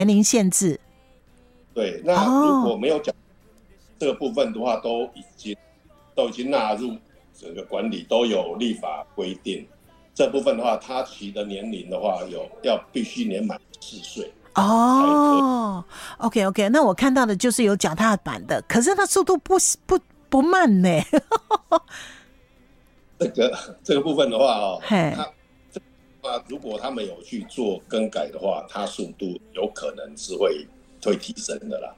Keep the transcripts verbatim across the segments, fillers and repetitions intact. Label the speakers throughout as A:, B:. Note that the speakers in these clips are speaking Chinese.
A: 年龄限制。
B: 对，那如果没有讲这个部分的话，都已经都已经纳入整个管理，都有立法规定。这部分的话，他骑的年龄的话，有要必须年满四岁。
A: 哦 ，OK OK， 那我看到的就是有脚踏板的，可是它速度不不不慢呢。
B: 这个这个部分的话哦，它这个如果他们有去做更改的话，它速度有可能是会会提升的啦。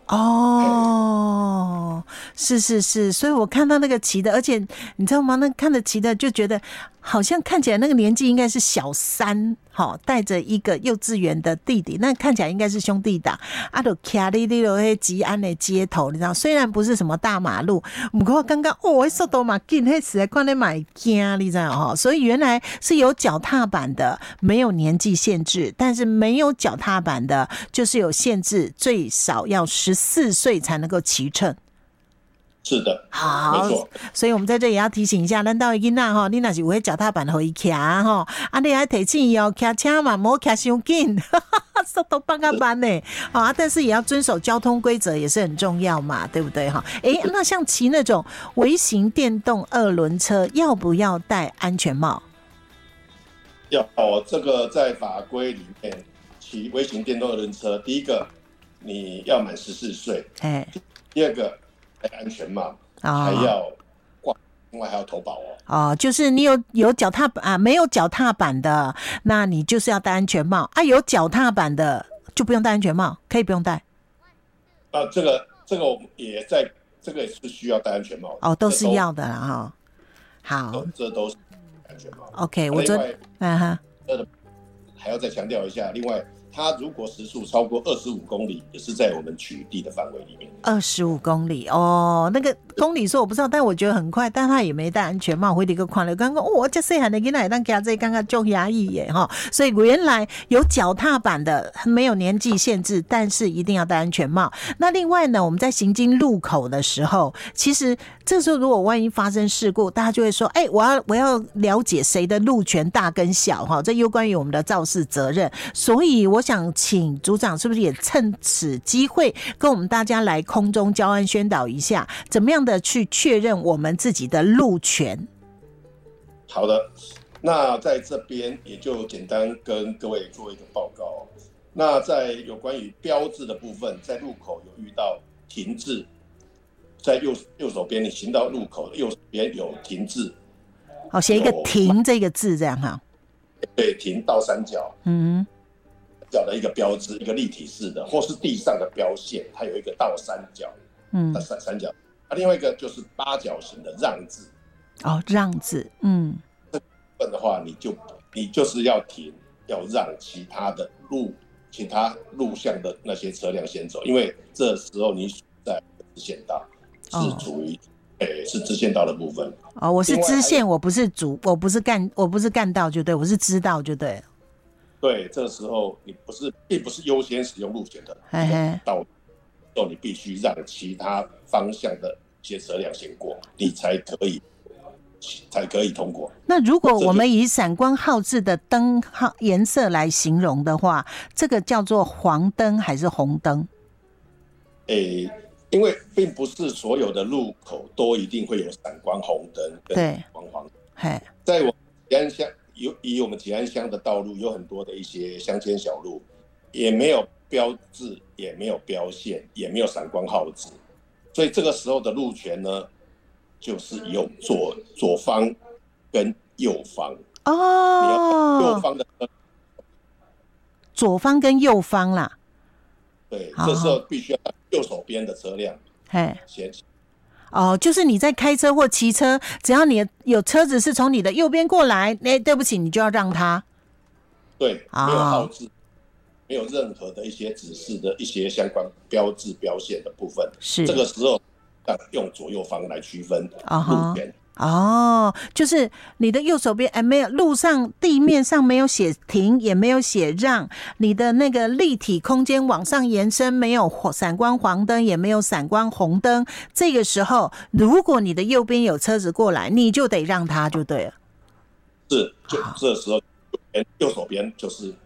A: 哦，是是是，所以我看到那个骑的，而且你知道吗？那看着骑的就觉得好像看起来那个年纪应该是小三，好，带着一个幼稚园的弟弟，那看起来应该是兄弟档。啊，就骑在那个吉安的街头，你知道，虽然不是什么大马路，不过刚刚哦，速度嘛紧，那实在看得蛮惊，你知道哈？所以原来是有脚踏板的，没有年纪限制，但是没有脚踏板的，就是有限制，最少要十四岁才能够骑乘。
B: 是的，
A: 好，
B: 没错。
A: 所以我们在这也要提醒一下，咱到囡仔吼，你若是有迄脚踏板可以骑吼，啊，你还提醒伊哦，骑车嘛，莫骑伤紧，速度放较慢呢，啊，但是也要遵守交通规则，也是很重要嘛，对不对哈？哎，那像骑那种微型电动二轮车，要不要戴安全帽？
B: 要，这个在法规里面，骑微型电动二轮车，第一个你要满十四岁，哎，第二个。戴安全帽，哦、还要挂，另外还要投保哦。
A: 哦，就是你有有脚踏板啊，没有脚踏板的，那你就是要戴安全帽啊。有脚踏板的就不用戴安全帽，可以不用戴。
B: 啊，这个这个我们也在，这个也是需要戴安全帽的。
A: 哦，都是要的啦哈。好，
B: 这都是安全帽。
A: OK， 我这嗯哈，
B: 还要再强调一下，另外。它如果时速超过二十五公里，也是在我们取缔的范围里面。
A: 二十五公里哦，那个公里数我不知道，但我觉得很快，但他也没戴安全帽，回一个看了，刚刚哦，我这细汉的囡仔当加这刚刚就压抑耶哈，所以原来有脚踏板的没有年纪限制，但是一定要戴安全帽。那另外呢，我们在行经路口的时候，其实这时候如果万一发生事故，大家就会说，哎、欸，我要我要了解谁的路权大跟小哈，这有关于我们的肇事责任，所以我。想请组长是不是也趁此机会跟我们大家来空中交案宣导一下，怎么样的去确认我们自己的路权？
B: 好的，那在这边也就简单跟各位做一个报告。那在有关于标志的部分，在路口有遇到停滞，在右右手边你行到路口的右手边有停滞，
A: 好，写一个停这个字这样哈。
B: 对，停倒三角。嗯。角的一个标志，一个立体式的，或是地上的标线，它有一个倒三角，嗯，三三角。啊，另外一个就是八角形的让字。
A: 哦，让字，嗯，
B: 这部分的话，你就你就是要停，要让其他的路、其他路向的那些车辆先走，因为这时候你在支线道是处于，哎、哦欸，是支线道的部分。
A: 哦，我是支线，我不是主，我不是干，我不是干道就对，我是支道就对了。
B: 对，这个时候你不是，并不是优先使用路权的道路，你必须让其他方向的一些车辆先过，你才可以才可以通过。
A: 那如果我们以闪光号志的灯号颜色来形容的话，这个叫做黄灯还是红灯？
B: 诶，因为并不是所有的路口都一定会有闪光红灯跟闪光黄灯。在我吉安乡。以我们吉安乡的道路有很多的一些乡间小路，也没有标志，也没有标线，也没有闪光号志，所以这个时候的路权呢，就是有左左方跟右方哦，右方的
A: 左方跟右方啦，
B: 对，这时候必须要右手边的车辆先。
A: 哦，就是你在开车或骑车，只要你有车子是从你的右边过来，哎，对不起，你就要让他。
B: 对，没有号志，没有任何的一些指示的一些相关标志标线的部分，是这个时候用左右方来区分路权。
A: 哦，就是你的右手边，哎，没有路上地面上没有写停，也没有写让，你的那个立体空间往上延伸，没有闪光黄灯，也没有闪光红灯。这个时候，如果你的右边有车子过来，你就得让他就对了。
B: 是，就这时候右手边就是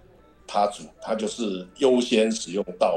B: 他组，他就是优先使用道